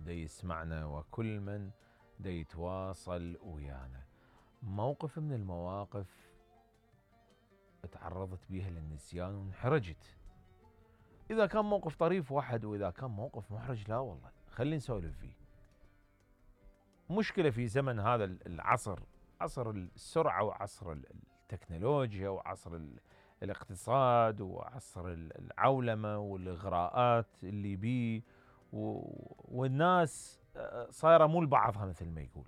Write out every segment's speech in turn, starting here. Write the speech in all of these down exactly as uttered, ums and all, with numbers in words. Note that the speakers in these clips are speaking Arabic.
دا يسمعنا وكل من دا يتواصل ويانا. موقف من المواقف تعرضت بيها للنسيان وانحرجت. إذا كان موقف طريف واحد، وإذا كان موقف محرج لا والله خلي نسولف فيه. مشكلة في زمن هذا العصر، عصر السرعة وعصر التكنولوجيا وعصر الاقتصاد وعصر العولمة والإغراءات اللي بيه، والناس صايرة مو لبعضها مثل ما يقول.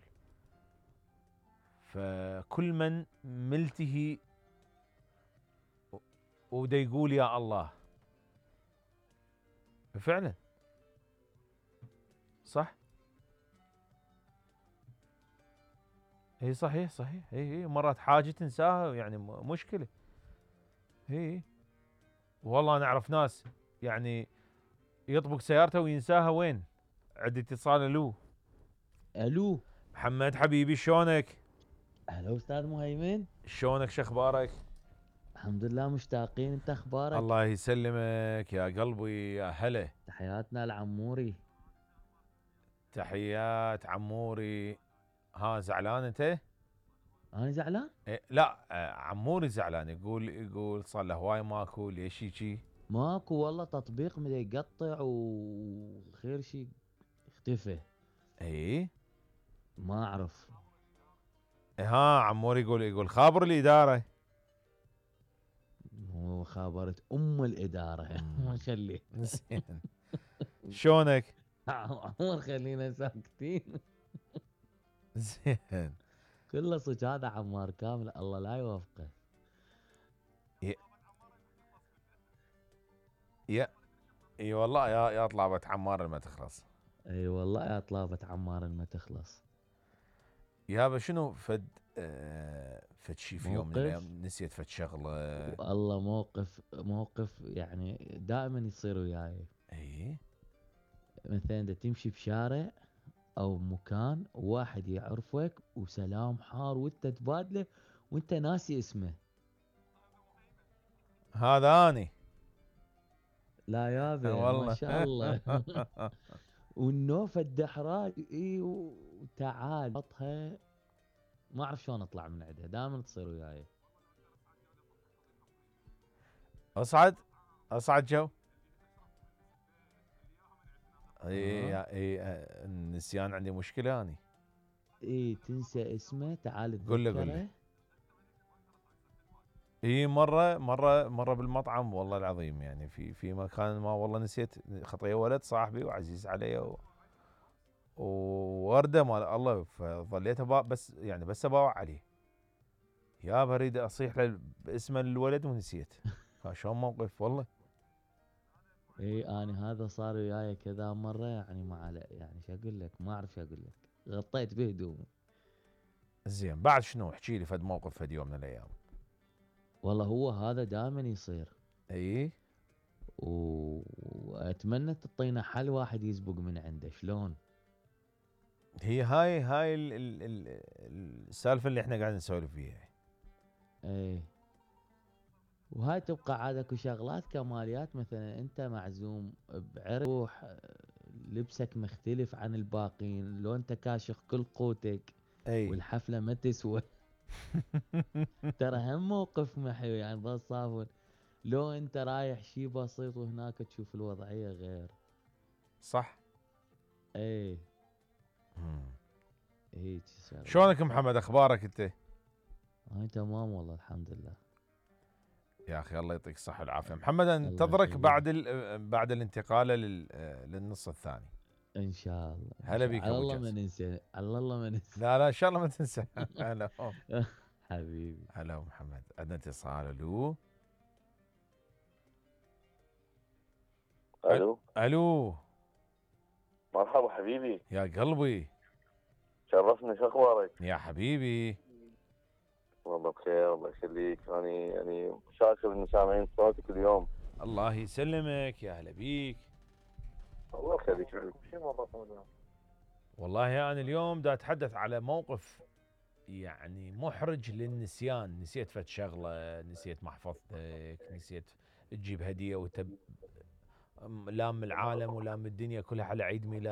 فكل من ملتهي ودا يقول يا الله. فعلا صح. اي صحيح صحيح. اي اي مرات حاجة تنساها يعني مشكلة. اي والله نعرف ناس يعني يطبق سيارته وينساها وين. عندي اتصال. الو الو محمد حبيبي، شلونك؟ هلا استاذ مهيمن، شلونك؟ شخبارك؟ الحمد لله مشتاقين. انت اخبارك؟ الله يسلمك يا قلبي، يا هلا. تحياتنا لعموري. تحيات عموري. ها زعلان انت؟ انا زعلان؟ إيه لا، عموري زعلان. يقول يقول صار له هواي ماكو. ليش هيجي؟ ماكو والله، تطبيق بدا يقطع وخير شيء اختفى. اي ما اعرف. ها عموري يقول يقول خابر الاداره. هو خابرت ام الاداره. ما خليه. زين. شلونك؟ عمر خلينا ساكتين. زين. كله صج هذا عمار كامل، الله لا يوفقه. يا يا اي والله يا يا طلابة عمار ما تخلص. اي والله يا طلابة عمار ما تخلص. يابا شنو فد آه فد شي في يوم من موقف الايام نسيت فد شغله. والله موقف موقف يعني دائما يصير وياي. اي مثلا اذا تمشي بشارع او مكان وواحد يعرفك وسلام حار وانت تبادله وانت ناسي اسمه. هذا اني. لا يابا ما والله. شاء الله. والنوفة الدحراج اي وتعال بطها. ما اعرف شلون اطلع من عندها، دائما تصير وياي. اصعد اصعد جو. اي اه اي النسيان عندي مشكله اني. اي تنسى اسمه، تعال قل له قل له. تذكره. اي مره مره مره بالمطعم والله العظيم، يعني في في مكان ما والله نسيت خطيه ولد صاحبي وعزيز علي و... وورده مال الله. فظليت بس يعني بس اباوع عليه. يا بريد اصيح له باسم الولد ونسيت. شلون موقف والله. اي انا هذا صار وياي كذا مره، يعني ما على يعني شو اقول لك، ما اعرف شو اقول لك. غطيت بهدومي. زين بعد شنو؟ احكي لي فد موقف فد يوم من الايام. والله هو هذا دائما يصير. اي و- واتمنى تعطينا حل واحد يزبق من عنده. شلون؟ هي هاي هاي ال ال ال السالفه اللي احنا قاعدين نسولف فيها. ايه. وهاي تبقى عاد اكو شغلات كماليات، مثلا انت معزوم بعرس روح، لبسك مختلف عن الباقين، لو انت كاشخ كل قوتك اي والحفله ما تسوى. ترى هم موقف محيو يعني بس صافن. لو انت رايح شي بسيط وهناك تشوف الوضعيه غير. صح. ايه مم. هيك شغله. شلونك محمد؟ اخبارك انت؟ هاي تمام والله الحمد لله. يا اخي الله يعطيك الصحه والعافيه. محمد الله انتظرك يخليك. بعد ال بعد الانتقال لل للنص الثاني. ان شاء الله ان هلا شاء الله، بيك على ابو الله ما جاسم. ننسى، على الله ما ننسى. لا لا ان شاء الله ما تنسى. هلا حبيبي. هلا محمد. عندنا اتصال. الو الو الو. مرحبا حبيبي، يا قلبي شرفنا. شو اخبارك؟ يا حبيبي. والله بخير الله يخليك. انا يعني شاكر اني سامعين صوتك اليوم. الله يسلمك. يا هلا بيك. الله يخليك. شو موضوع؟ والله انا اليوم دا اتحدث على موقف يعني محرج للنسيان. نسيت فد شغله، نسيت محفظتك، نسيت تجيب هديه وتب لام العالم ولام الدنيا كلها على عيد ميلاد.